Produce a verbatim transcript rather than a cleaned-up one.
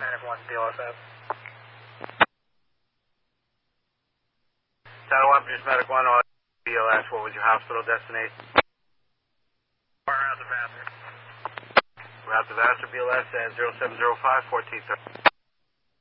Medic one, B L S F. Saddle one, produce Medic one, all B L S, what was your hospital destination? Route to Vassar. Route to Vassar, B L S, and zero seven zero five, fourteen thirty.